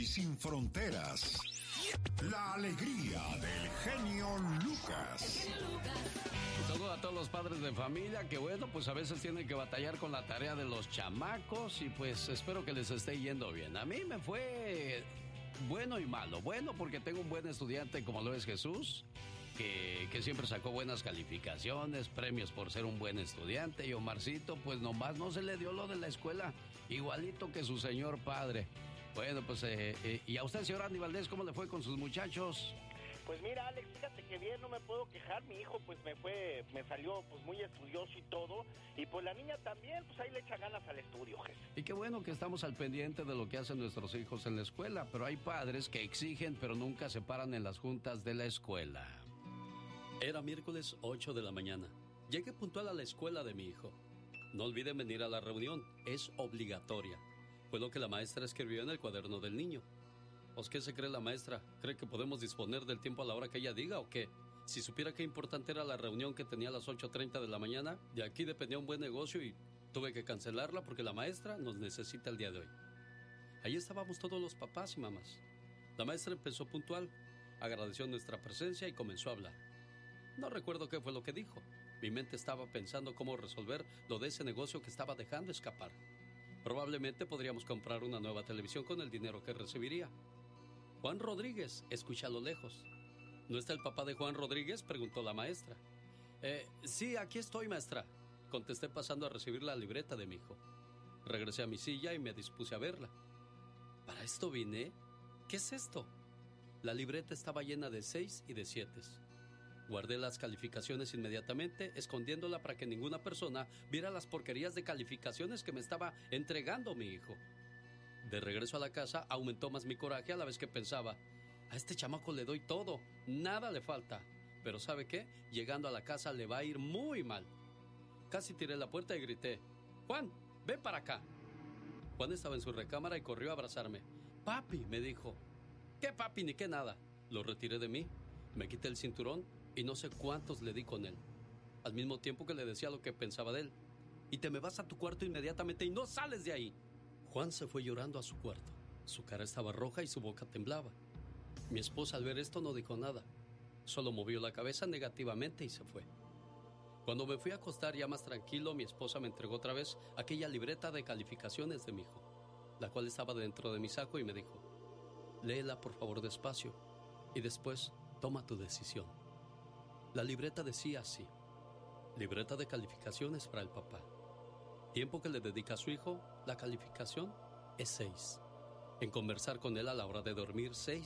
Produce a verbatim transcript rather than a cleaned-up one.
sin fronteras. La alegría del genio Lucas. Un saludo a todos los padres de familia que, bueno, pues a veces tienen que batallar con la tarea de los chamacos y pues espero que les esté yendo bien. A mí me fue bueno y malo. Bueno, porque tengo un buen estudiante como lo es Jesús, que, que siempre sacó buenas calificaciones, premios por ser un buen estudiante. Y Omarcito, pues nomás no se le dio lo de la escuela, igualito que su señor padre. Bueno, pues, eh, eh, ¿y a usted, señor Andy Valdés, cómo le fue con sus muchachos? Pues mira, Alex, fíjate que bien, no me puedo quejar. Mi hijo pues me fue, me salió pues muy estudioso y todo. Y pues la niña también, pues ahí le echa ganas al estudio, jefe. Y qué bueno que estamos al pendiente de lo que hacen nuestros hijos en la escuela. Pero hay padres que exigen pero nunca se paran en las juntas de la escuela. Era miércoles ocho de la mañana. Llegué puntual a la escuela de mi hijo. No olviden venir a la reunión, es obligatoria. Fue lo que la maestra escribió en el cuaderno del niño. ¿O qué se cree la maestra? ¿Cree que podemos disponer del tiempo a la hora que ella diga o qué? Si supiera qué importante era la reunión que tenía a las ocho treinta de la mañana, de aquí dependía un buen negocio y tuve que cancelarla porque la maestra nos necesita el día de hoy. Ahí estábamos todos los papás y mamás. La maestra empezó puntual, agradeció nuestra presencia y comenzó a hablar. No recuerdo qué fue lo que dijo. Mi mente estaba pensando cómo resolver lo de ese negocio que estaba dejando escapar. Probablemente podríamos comprar una nueva televisión con el dinero que recibiría. Juan Rodríguez, escucha a lo lejos. ¿No está el papá de Juan Rodríguez?, preguntó la maestra. Eh, sí, aquí estoy, maestra, contesté pasando a recibir la libreta de mi hijo. Regresé a mi silla y me dispuse a verla. ¿Para esto vine? ¿Qué es esto? La libreta estaba llena de seis y de siete. Guardé las calificaciones inmediatamente, escondiéndola para que ninguna persona viera las porquerías de calificaciones que me estaba entregando mi hijo. De regreso a la casa, aumentó más mi coraje a la vez que pensaba, a este chamaco le doy todo, nada le falta. Pero ¿sabe qué? Llegando a la casa le va a ir muy mal. Casi tiré la puerta y grité, Juan, ven para acá. Juan estaba en su recámara y corrió a abrazarme. Papi, me dijo. ¿Qué papi ni qué nada? Lo retiré de mí, me quité el cinturón y no sé cuántos le di con él. Al mismo tiempo que le decía lo que pensaba de él. Y te me vas a tu cuarto inmediatamente y no sales de ahí. Juan se fue llorando a su cuarto. Su cara estaba roja y su boca temblaba. Mi esposa al ver esto no dijo nada. Solo movió la cabeza negativamente y se fue. Cuando me fui a acostar ya más tranquilo, mi esposa me entregó otra vez aquella libreta de calificaciones de mi hijo, la cual estaba dentro de mi saco y me dijo, léela por favor despacio y después toma tu decisión. La libreta decía así, libreta de calificaciones para el papá. Tiempo que le dedica a su hijo, la calificación es seis. En conversar con él a la hora de dormir, seis.